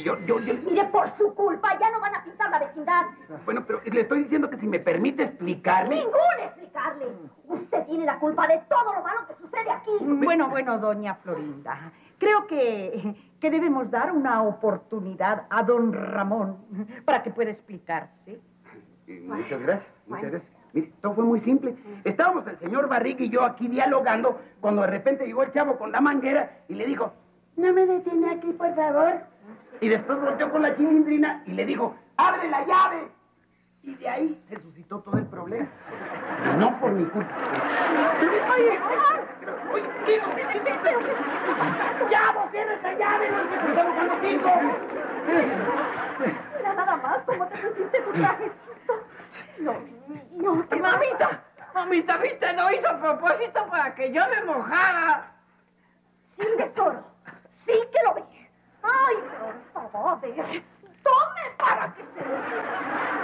que yo... Mire, por su culpa ya no van a pintar la vecindad. Bueno, pero le estoy diciendo que si me permite explicarme... Ningún explicarle. Usted tiene la culpa de todo lo malo que sucede aquí. Bueno, doña Florinda, creo que debemos dar una oportunidad a don Ramón para que pueda explicarse. Muchas gracias, muchas gracias. Mire, todo fue muy simple. Estábamos el señor Barriga y yo aquí dialogando cuando de repente llegó el chavo con la manguera y le dijo, ¿no me detiene aquí, por favor? Y después volteó con la chilindrina y le dijo, ¡abre la llave! Y de ahí se suscitó todo el problema. No por mi culpa. Oye, digo, ¡ya, vos cierra esa llave! ¡No es que estamos con los hijos! Mira nada más cómo te pusiste tu trajecito. No, Mamita, ¿viste? Lo hizo a propósito para que yo me mojara. Sí, tesoro. Sí que lo ve. Ay, por favor, tome para que se lo diga.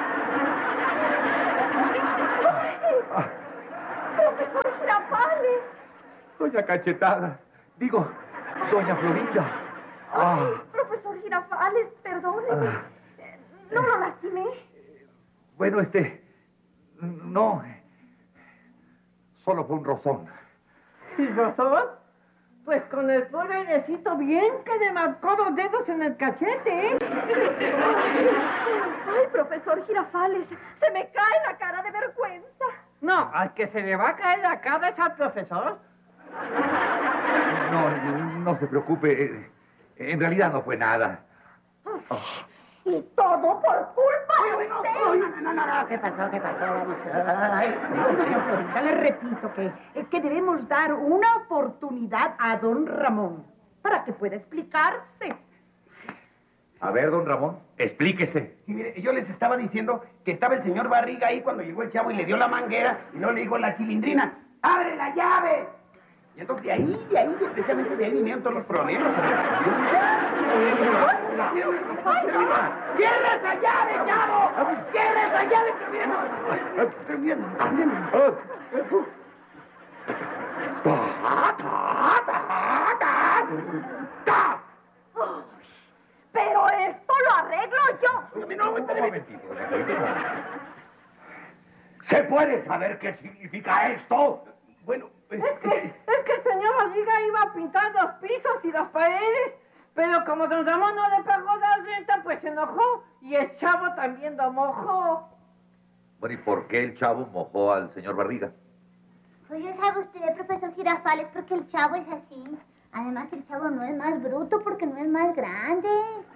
Ay, profesor Girafales. Doña Cachetada. Digo, doña Florinda. Ay, profesor Girafales, perdóneme. ¿No lo lastimé? Bueno, no. Solo fue un rozón. ¿Y rozón? Pues con el pobre necesito bien que le marcó los dedos en el cachete, ¿eh? Ay, profesor Girafales, se me cae la cara de vergüenza. No, al que se le va a caer la cara es al profesor. No se preocupe. En realidad no fue nada. Oh. Y todo por culpa de usted. No. ¿Qué pasó? Vamos. Ay, Doña Florinda, le repito que debemos dar una oportunidad a don Ramón para que pueda explicarse. A ver, don Ramón, explíquese. Sí, mire, yo les estaba diciendo que estaba el señor Barriga ahí cuando llegó el chavo y le dio la manguera y luego le dijo a la chilindrina, ¡abre la llave! Y entonces precisamente de ahí vinieron todos los problemas. ¡Cierra esa llave, chavo! ¡Cierra esa llave! Pero esto lo arreglo yo. Un momentito. ¿Se puede saber qué significa esto? Bueno, es que el señor Barriga iba a pintar los pisos y las paredes, pero como don Ramón no le pagó la renta, pues se enojó y el chavo también lo mojó. Bueno, ¿y por qué el chavo mojó al señor Barriga? Pues ya sabe usted, profesor Girafales, porque el chavo es así. Además, el chavo no es más bruto porque no es más grande.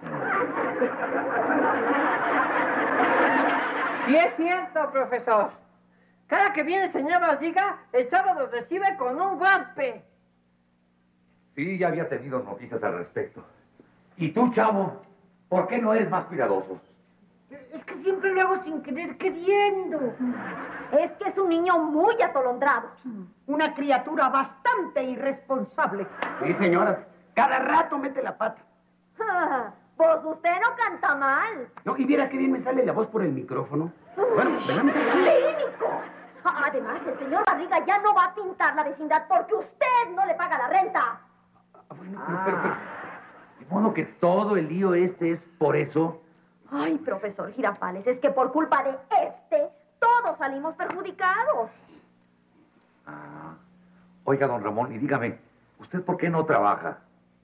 Sí es cierto, profesor. Cada que viene el señor Barriga, el chavo lo recibe con un golpe. Sí, ya había tenido noticias al respecto. ¿Y tú, chavo, por qué no eres más cuidadoso? Es que siempre lo hago sin querer queriendo. Es que es un niño muy atolondrado. Una criatura bastante irresponsable. Sí, señoras, cada rato mete la pata. Pues usted no canta mal. No, y viera qué bien me sale la voz por el micrófono. Bueno, ¿verdad? ¡Cínico! Además, el señor Barriga ya no va a pintar la vecindad porque usted no le paga la renta. Pero, de modo que todo el lío es por eso. Ay, profesor Girafales, es que por culpa de todos salimos perjudicados. Oiga, don Ramón, y dígame, ¿usted por qué no trabaja?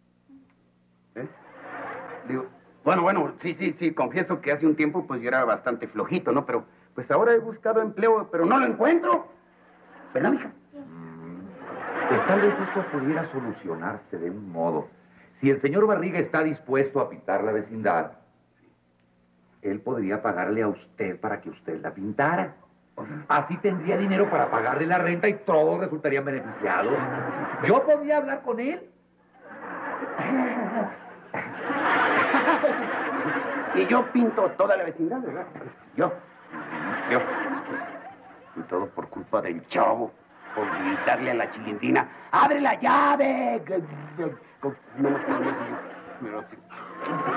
Digo, bueno, sí, confieso que hace un tiempo pues yo era bastante flojito, ¿no? Pero pues ahora he buscado empleo, pero no lo encuentro. ¿Verdad, mija? Pues tal vez esto pudiera solucionarse de un modo. Si el señor Barriga está dispuesto a pintar la vecindad, él podría pagarle a usted para que usted la pintara. Así tendría dinero para pagarle la renta y todos resultarían beneficiados. Yo podría hablar con él. Y yo pinto toda la vecindad, ¿verdad? Yo. Y todo por culpa del chavo. Por gritarle a la chilindrina, ¡abre la llave!